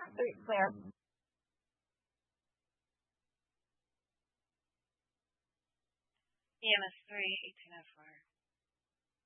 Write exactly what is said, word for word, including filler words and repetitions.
Three, clear. E M S three, eighteen oh four.